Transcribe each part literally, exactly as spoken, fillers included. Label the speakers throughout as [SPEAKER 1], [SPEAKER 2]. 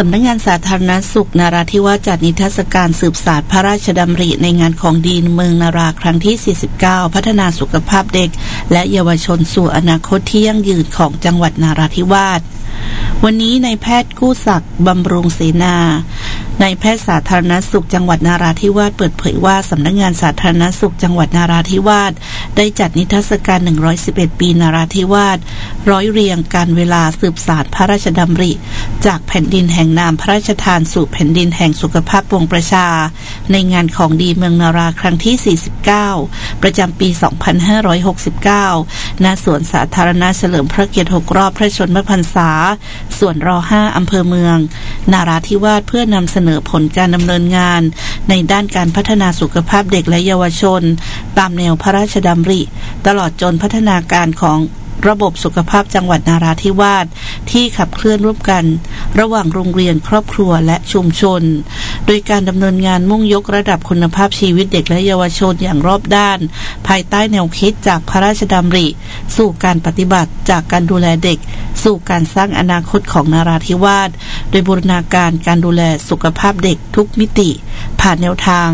[SPEAKER 1] ำนักงานสาธารณสุขนราธิวาสจัดนิทรรศการสืบสานพระราชดำริในงานของดีเมืองนาราครั้งที่สี่สิบเก้าพัฒนาสุขภาพเด็กและเยาวชนสู่อนาคตที่ยั่งยืนของจังหวัดนราธิวาสวันนี้นายแพทย์กู้ศักดิ์บำรุงเสนานายแพทย์สาธารณสุขจังหวัดนราธิวาสเปิดเผยว่าสำนักงานสาธารณสุขจังหวัดนราธิวาสได้จัดนิทรรศการหนึ่งร้อยสิบเอ็ดปีนราธิวาสร้อยเรียงการเวลาสืบสานพระราชดำริจากแผ่นดินแห่งนามพระราชทานสู่แผ่นดินแห่งสุขภาพปวงประชาในงานของดีเมืองนาราครั้งที่สี่สิบเก้าประจำปีสองพันห้าร้อยหกสิบเก้าณสวนสาธารณะเฉลิมพระเกียรติหกรอบพระชนมพรรษาส่วนรอห้าอำเภอเมืองนาราธิวาสเพื่อนำเสนอผลการดำเนินงานในด้านการพัฒนาสุขภาพเด็กและเยาวชนตามแนวพระราชดำริตลอดจนพัฒนาการของระบบสุขภาพจังหวัดนราธิวาสที่ขับเคลื่อนร่วมกันระหว่างโรงเรียนครอบครัวและชุมชนโดยการดำเนินงานมุ่งยกระดับคุณภาพชีวิตเด็กและเยาวชนอย่างรอบด้านภายใต้แนวคิดจากพระราชดำริสู่การปฏิบัติจากการดูแลเด็กสู่การสร้างอนาคตของนราธิวาสโดยบูรณาการการดูแลสุขภาพเด็กทุกมิติผ่านแนวทาง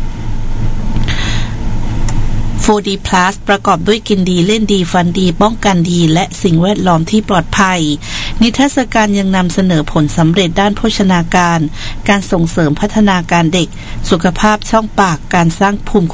[SPEAKER 1] โฟร์ ดี Plus ประกอบด้วยกินดีเล่นดีฟันดีป้องกันดีและสิ่งแวดล้อมที่ปลอดภัยนิทรรศการยังนำเสนอผลสำเร็จด้านโภชนาการการส่งเสริมพัฒนาการเด็กสุขภาพช่องปากการสร้างภูมิ